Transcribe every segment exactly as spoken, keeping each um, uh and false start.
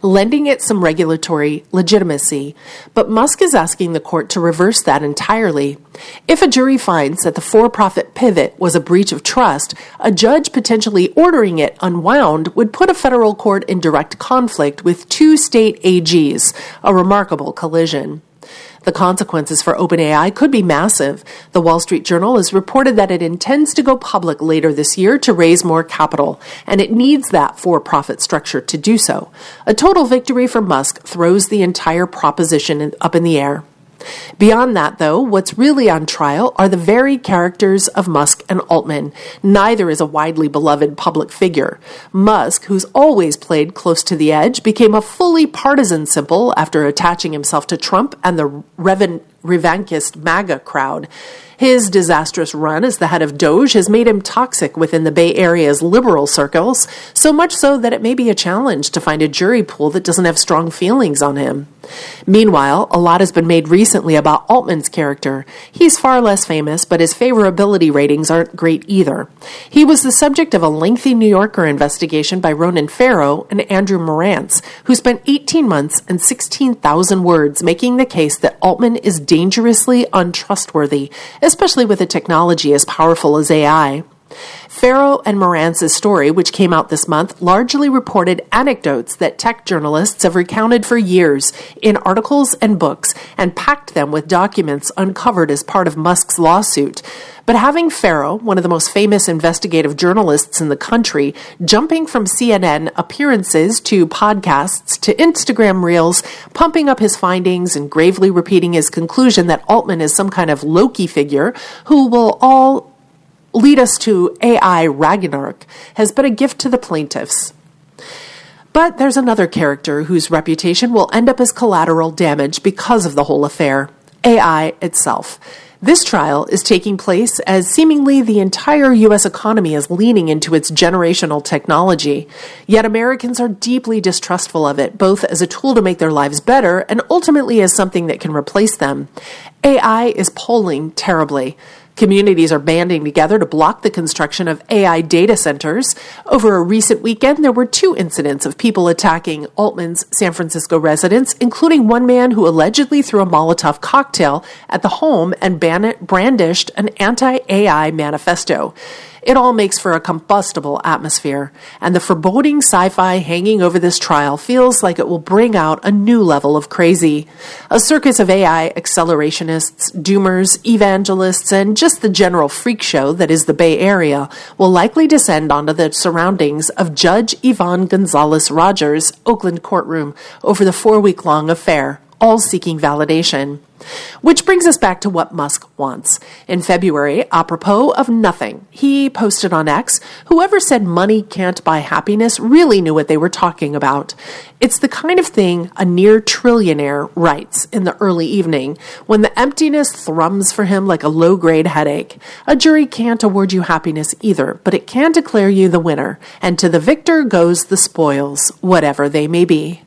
lending it some regulatory legitimacy. But Musk is asking the court to reverse that entirely. If a jury finds that the for-profit pivot was a breach of trust, a judge potentially ordering it unwound would put a federal court in direct conflict with two state A Gs, a remarkable collision. The consequences for OpenAI could be massive. The Wall Street Journal has reported that it intends to go public later this year to raise more capital, and it needs that for-profit structure to do so. A total victory for Musk throws the entire proposition up in the air. Beyond that, though, what's really on trial are the very characters of Musk and Altman. Neither is a widely beloved public figure. Musk, who's always played close to the edge, became a fully partisan symbol after attaching himself to Trump and the Revan- Revankist MAGA crowd. His disastrous run as the head of Doge has made him toxic within the Bay Area's liberal circles, so much so that it may be a challenge to find a jury pool that doesn't have strong feelings on him. Meanwhile, a lot has been made recently about Altman's character. He's far less famous, but his favorability ratings aren't great either. He was the subject of a lengthy New Yorker investigation by Ronan Farrow and Andrew Marantz, who spent eighteen months and sixteen thousand words making the case that Altman is dangerously untrustworthy, especially with a technology as powerful as A I. Farrow and Marantz's story, which came out this month, largely reported anecdotes that tech journalists have recounted for years in articles and books and packed them with documents uncovered as part of Musk's lawsuit. But having Farrow, one of the most famous investigative journalists in the country, jumping from C N N appearances to podcasts to Instagram reels, pumping up his findings and gravely repeating his conclusion that Altman is some kind of Loki figure who will all lead us to A I Ragnarok, has been a gift to the plaintiffs. But there's another character whose reputation will end up as collateral damage because of the whole affair: A I itself. This trial is taking place as seemingly the entire U S economy is leaning into its generational technology. Yet Americans are deeply distrustful of it, both as a tool to make their lives better and ultimately as something that can replace them. A I is polling terribly. Communities are banding together to block the construction of A I data centers. Over a recent weekend, there were two incidents of people attacking Altman's San Francisco residence, including one man who allegedly threw a Molotov cocktail at the home and ban- brandished an anti-A I manifesto. It all makes for a combustible atmosphere, and the foreboding sci-fi hanging over this trial feels like it will bring out a new level of crazy. A circus of A I accelerationists, doomers, evangelists, and just the general freak show that is the Bay Area will likely descend onto the surroundings of Judge Yvonne Gonzalez-Rogers' Oakland courtroom over the four-week-long affair, all seeking validation. Which brings us back to what Musk wants. In February, apropos of nothing, he posted on X, "Whoever said money can't buy happiness really knew what they were talking about." It's the kind of thing a near trillionaire writes in the early evening, when the emptiness thrums for him like a low-grade headache. A jury can't award you happiness either, but it can declare you the winner, and to the victor goes the spoils, whatever they may be.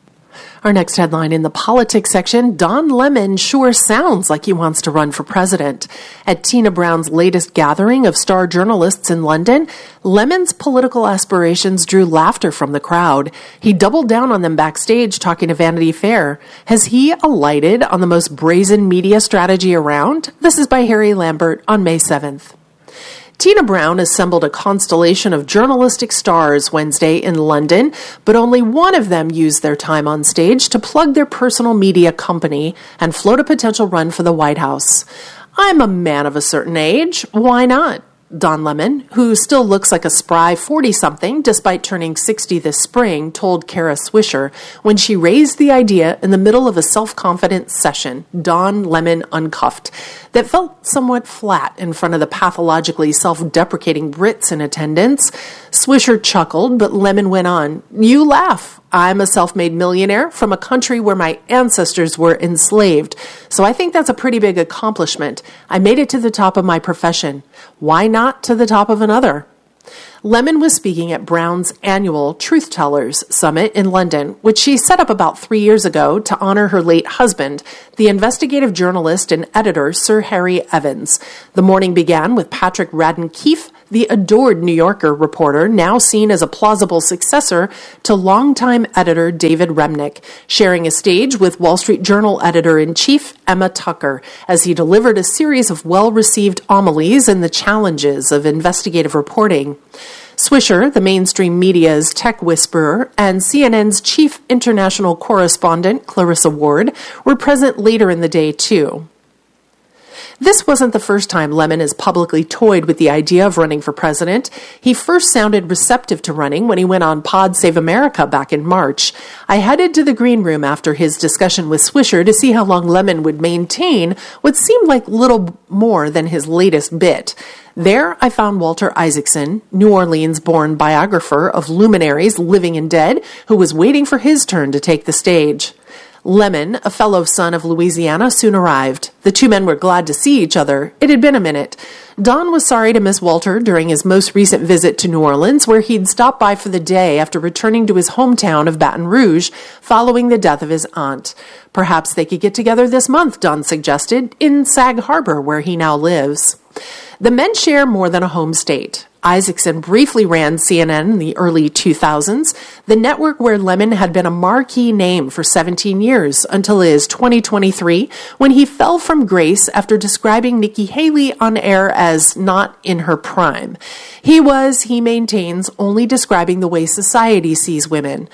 Our next headline in the politics section: Don Lemon sure sounds like he wants to run for president. At Tina Brown's latest gathering of star journalists in London, Lemon's political aspirations drew laughter from the crowd. He doubled down on them backstage talking to Vanity Fair. Has he alighted on the most brazen media strategy around? This is by Harry Lambert on May seventh. Tina Brown assembled a constellation of journalistic stars Wednesday in London, but only one of them used their time on stage to plug their personal media company and float a potential run for the White House. I'm a man of a certain age. Why not? Don Lemon, who still looks like a spry forty-something despite turning sixty this spring, told Kara Swisher when she raised the idea in the middle of a self-confident session, Don Lemon Uncuffed, that felt somewhat flat in front of the pathologically self-deprecating Brits in attendance. Swisher chuckled, but Lemon went on, "You laugh. I'm a self-made millionaire from a country where my ancestors were enslaved, so I think that's a pretty big accomplishment. I made it to the top of my profession. Why not to the top of another?" Lemon was speaking at Brown's annual Truth Tellers Summit in London, which she set up about three years ago to honor her late husband, the investigative journalist and editor Sir Harry Evans. The morning began with Patrick Radden Keefe the adored New Yorker reporter, now seen as a plausible successor to longtime editor David Remnick, sharing a stage with Wall Street Journal editor-in-chief Emma Tucker as he delivered a series of well-received homilies in the challenges of investigative reporting. Swisher, the mainstream media's tech whisperer, and C N N's chief international correspondent, Clarissa Ward, were present later in the day, too. This wasn't the first time Lemon has publicly toyed with the idea of running for president. He first sounded receptive to running when he went on Pod Save America back in March. I headed to the green room after his discussion with Swisher to see how long Lemon would maintain what seemed like little more than his latest bit. There, I found Walter Isaacson, New Orleans-born biographer of luminaries living and dead, who was waiting for his turn to take the stage. Lemon, a fellow son of Louisiana, soon arrived. The two men were glad to see each other. It had been a minute. Don was sorry to miss Walter during his most recent visit to New Orleans, where he'd stopped by for the day after returning to his hometown of Baton Rouge following the death of his aunt. Perhaps they could get together this month, Don suggested, in Sag Harbor, where he now lives. The men share more than a home state. Isaacson briefly ran C N N in the early two thousands, the network where Lemon had been a marquee name for seventeen years, until his twenty twenty-three, when he fell from grace after describing Nikki Haley on air as not in her prime. He was, he maintains, only describing the way society sees women.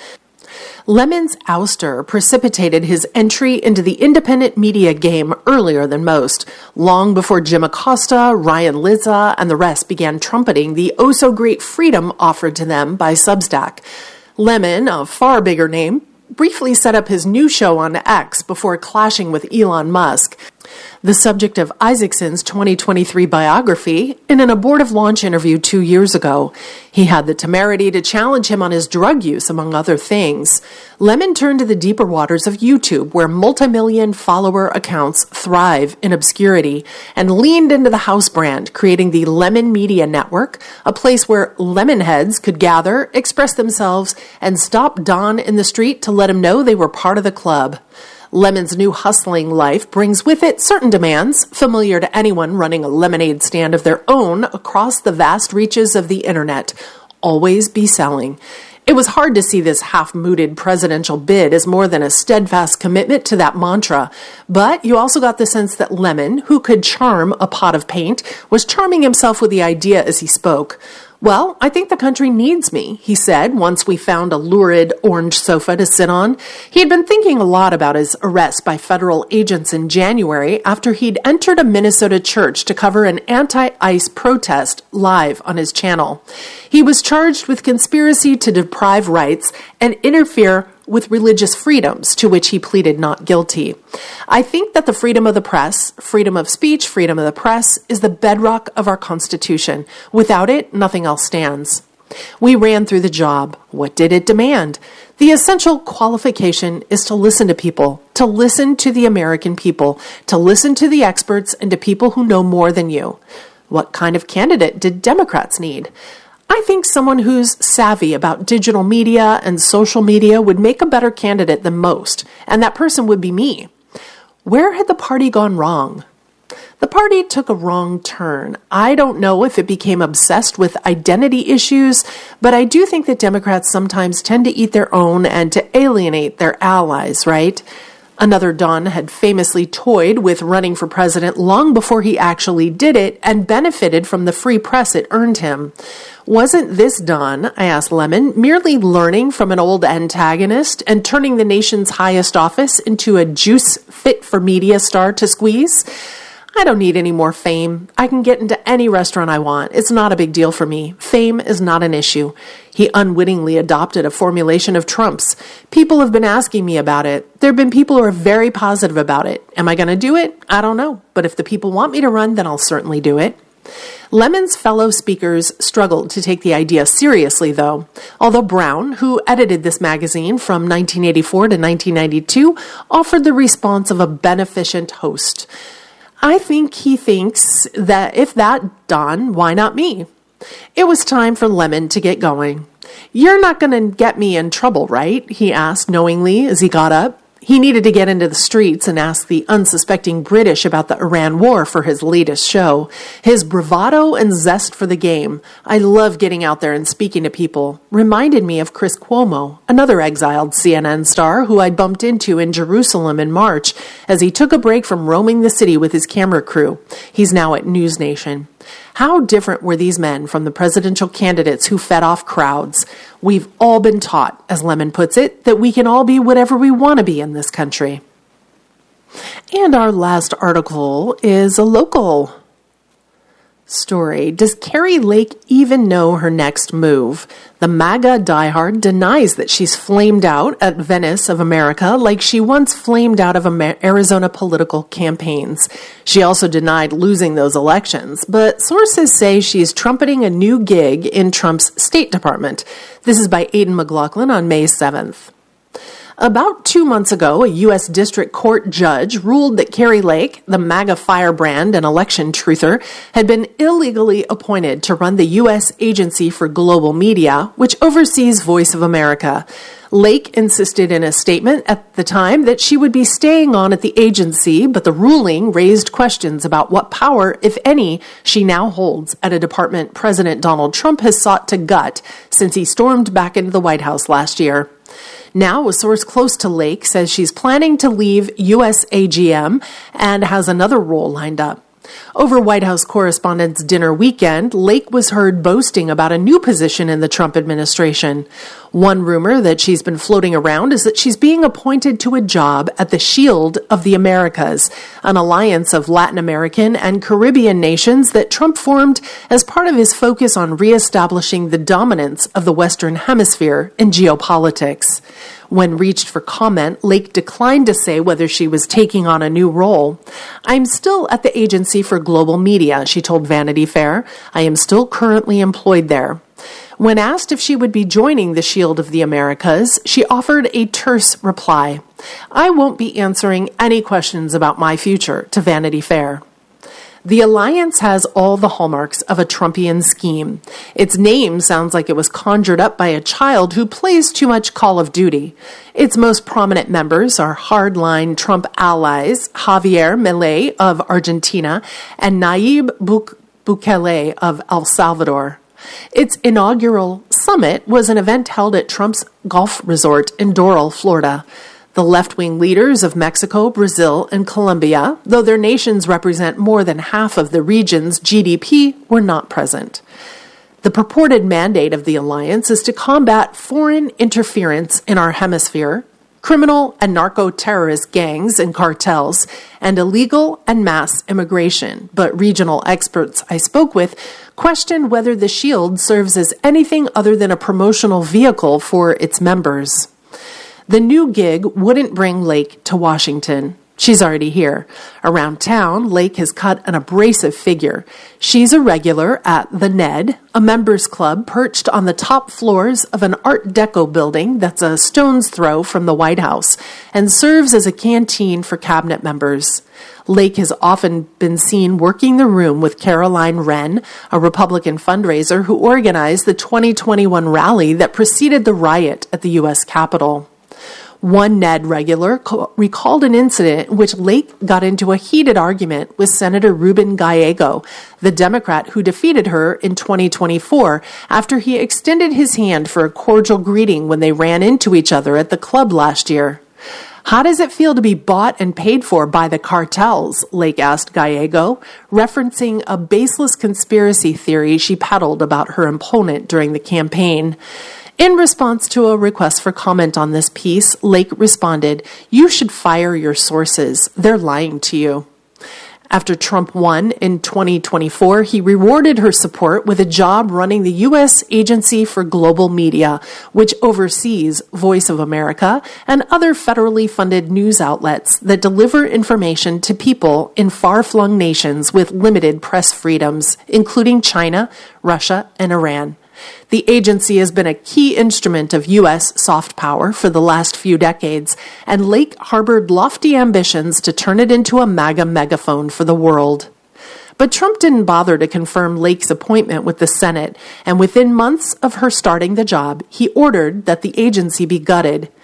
Lemon's ouster precipitated his entry into the independent media game earlier than most, long before Jim Acosta, Ryan Lizza, and the rest began trumpeting the oh-so-great freedom offered to them by Substack. Lemon, a far bigger name, briefly set up his new show on X before clashing with Elon Musk, the subject of Isaacson's twenty twenty-three biography, in an abortive launch interview two years ago. He had the temerity to challenge him on his drug use, among other things. Lemon turned to the deeper waters of YouTube, where multi-million follower accounts thrive in obscurity, and leaned into the house brand, creating the Lemon Media Network, a place where lemon heads could gather, express themselves, and stop Don in the street to let him know they were part of the club. Lemon's new hustling life brings with it certain demands, familiar to anyone running a lemonade stand of their own across the vast reaches of the internet. Always be selling. It was hard to see this half-mooted presidential bid as more than a steadfast commitment to that mantra, but you also got the sense that Lemon, who could charm a pot of paint, was charming himself with the idea as he spoke. Well, I think the country needs me, he said, once we found a lurid orange sofa to sit on. He had been thinking a lot about his arrest by federal agents in January after he'd entered a Minnesota church to cover an anti-ICE protest live on his channel. He was charged with conspiracy to deprive rights and interfere with religious freedoms, to which he pleaded not guilty. I think that the freedom of the press, freedom of speech, freedom of the press, is the bedrock of our Constitution. Without it, nothing else stands. We ran through the job. What did it demand? The essential qualification is to listen to people, to listen to the American people, to listen to the experts and to people who know more than you. What kind of candidate did Democrats need? I think someone who's savvy about digital media and social media would make a better candidate than most, and that person would be me. Where had the party gone wrong? The party took a wrong turn. I don't know if it became obsessed with identity issues, but I do think that Democrats sometimes tend to eat their own and to alienate their allies, right? Another Don had famously toyed with running for president long before he actually did it and benefited from the free press it earned him. Wasn't this Don, I asked Lemon, merely learning from an old antagonist and turning the nation's highest office into a juice fit for media star to squeeze? I don't need any more fame. I can get into any restaurant I want. It's not a big deal for me. Fame is not an issue. He unwittingly adopted a formulation of Trump's. People have been asking me about it. There have been people who are very positive about it. Am I going to do it? I don't know. But if the people want me to run, then I'll certainly do it. Lemon's fellow speakers struggled to take the idea seriously, though. Although Brown, who edited this magazine from nineteen eighty-four to nineteen ninety-two, offered the response of a beneficent host. I think he thinks that if that Don, why not me? It was time for Lemon to get going. You're not going to get me in trouble, right? He asked knowingly as he got up. He needed to get into the streets and ask the unsuspecting British about the Iran war for his latest show. His bravado and zest for the game, I love getting out there and speaking to people, reminded me of Chris Cuomo, another exiled C N N star who I'd bumped into in Jerusalem in March as he took a break from roaming the city with his camera crew. He's now at News Nation. How different were these men from the presidential candidates who fed off crowds? We've all been taught, as Lemon puts it, that we can all be whatever we want to be in this country. And our last article is a local story. Does Kari Lake even know her next move? The MAGA diehard denies that she's flamed out at Venice of America like she once flamed out of Amer- Arizona political campaigns. She also denied losing those elections, but sources say she's trumpeting a new gig in Trump's State Department. This is by Aidan McLaughlin on May seventh. About two months ago, a U S District Court judge ruled that Kari Lake, the MAGA firebrand and election truther, had been illegally appointed to run the U S Agency for Global Media, which oversees Voice of America. Lake insisted in a statement at the time that she would be staying on at the agency, but the ruling raised questions about what power, if any, she now holds at a department President Donald Trump has sought to gut since he stormed back into the White House last year. Now, a source close to Lake says she's planning to leave U S A G M and has another role lined up. Over White House Correspondents' Dinner weekend, Lake was heard boasting about a new position in the Trump administration. One rumor that she's been floating around is that she's being appointed to a job at the Shield of the Americas, an alliance of Latin American and Caribbean nations that Trump formed as part of his focus on reestablishing the dominance of the Western Hemisphere in geopolitics. When reached for comment, Lake declined to say whether she was taking on a new role. "I'm still at the Agency for Global Media," she told Vanity Fair. "I am still currently employed there." When asked if she would be joining the Shield of the Americas, she offered a terse reply. "I won't be answering any questions about my future," to Vanity Fair. The alliance has all the hallmarks of a Trumpian scheme. Its name sounds like it was conjured up by a child who plays too much Call of Duty. Its most prominent members are hardline Trump allies Javier Milei of Argentina and Nayib Bukele of El Salvador. Its inaugural summit was an event held at Trump's golf resort in Doral, Florida. The left-wing leaders of Mexico, Brazil, and Colombia, though their nations represent more than half of the region's G D P, were not present. The purported mandate of the alliance is to combat foreign interference in our hemisphere, criminal and narco-terrorist gangs and cartels, and illegal and mass immigration. But regional experts I spoke with questioned whether the Shield serves as anything other than a promotional vehicle for its members. The new gig wouldn't bring Lake to Washington. She's already here. Around town, Lake has cut an abrasive figure. She's a regular at The Ned, a members club perched on the top floors of an Art Deco building that's a stone's throw from the White House and serves as a canteen for cabinet members. Lake has often been seen working the room with Caroline Wren, a Republican fundraiser who organized the twenty twenty-one rally that preceded the riot at the U S Capitol. One Ned regular co- recalled an incident in which Lake got into a heated argument with Senator Ruben Gallego, the Democrat who defeated her in twenty twenty-four, after he extended his hand for a cordial greeting when they ran into each other at the club last year. "How does it feel to be bought and paid for by the cartels?" Lake asked Gallego, referencing a baseless conspiracy theory she peddled about her opponent during the campaign. In response to a request for comment on this piece, Lake responded, "You should fire your sources. They're lying to you." After Trump won in twenty twenty-four, he rewarded her support with a job running the U S Agency for Global Media, which oversees Voice of America and other federally funded news outlets that deliver information to people in far-flung nations with limited press freedoms, including China, Russia, and Iran. The agency has been a key instrument of U S soft power for the last few decades, and Lake harbored lofty ambitions to turn it into a MAGA megaphone for the world. But Trump didn't bother to confirm Lake's appointment with the Senate, and within months of her starting the job, he ordered that the agency be gutted.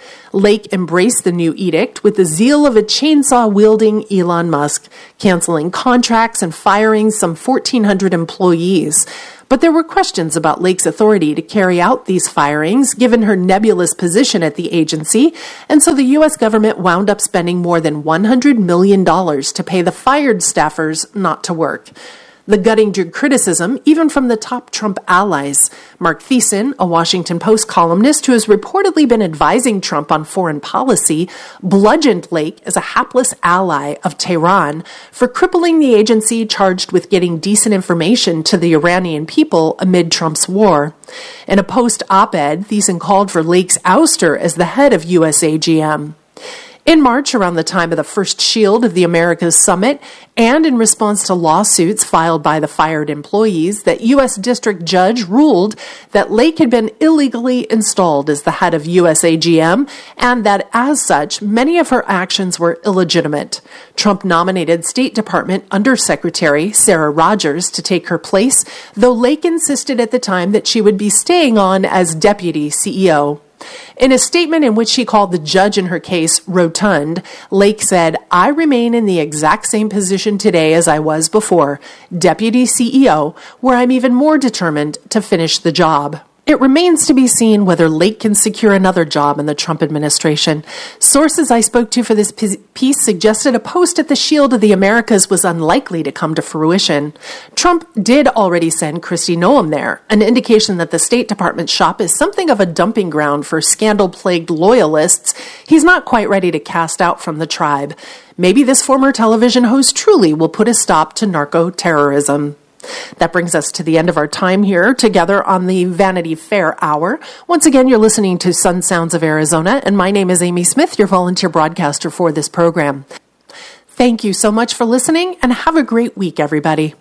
Lake embraced the new edict with the zeal of a chainsaw-wielding Elon Musk, canceling contracts and firing some fourteen hundred employees. But there were questions about Lake's authority to carry out these firings, given her nebulous position at the agency, and so the U S government wound up spending more than one hundred million dollars to pay the fired staffers not to work. The gutting drew criticism even from the top Trump allies. Mark Thiessen, a Washington Post columnist who has reportedly been advising Trump on foreign policy, bludgeoned Lake as a hapless ally of Tehran for crippling the agency charged with getting decent information to the Iranian people amid Trump's war. In a Post op-ed, Thiessen called for Lake's ouster as the head of U S A G M. In March, around the time of the first Shield of the Americas Summit, and in response to lawsuits filed by the fired employees, that U S district judge ruled that Lake had been illegally installed as the head of U S A G M, and that as such, many of her actions were illegitimate. Trump nominated State Department Undersecretary Sarah Rogers to take her place, though Lake insisted at the time that she would be staying on as deputy C E O. In a statement in which she called the judge in her case rotund, Lake said, "I remain in the exact same position today as I was before, deputy C E O, where I'm even more determined to finish the job." It remains to be seen whether Lake can secure another job in the Trump administration. Sources I spoke to for this piece suggested a post at the Shield of the Americas was unlikely to come to fruition. Trump did already send Kristi Noem there, an indication that the State Department shop is something of a dumping ground for scandal-plagued loyalists he's not quite ready to cast out from the tribe. Maybe this former television host truly will put a stop to narco-terrorism. That brings us to the end of our time here together on the Vanity Fair Hour. Once again, you're listening to Sun Sounds of Arizona, and my name is Amy Smith, your volunteer broadcaster for this program. Thank you so much for listening, and have a great week, everybody.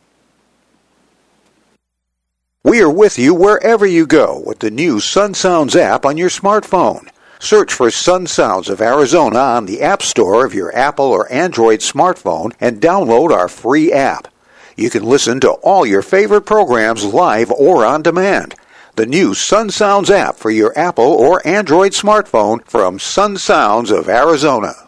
We are with you wherever you go with the new Sun Sounds app on your smartphone. Search for Sun Sounds of Arizona on the App Store of your Apple or Android smartphone and download our free app. You can listen to all your favorite programs live or on demand. The new Sun Sounds app for your Apple or Android smartphone from Sun Sounds of Arizona.